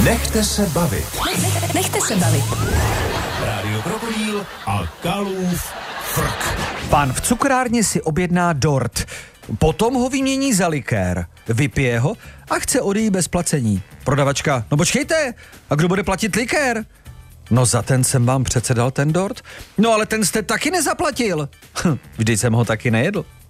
Nechte se bavit. Nechte se bavit. Rádio Krokodýl a Kalův frk. Pán v cukrárně si objedná dort. Potom ho vymění za likér. Vypije ho a chce odejít bez placení. Prodavačka, no počkejte, a kdo bude platit likér? No za ten jsem vám přece dal ten dort. No ale ten jste taky nezaplatil. Vždyť jsem ho taky nejedl.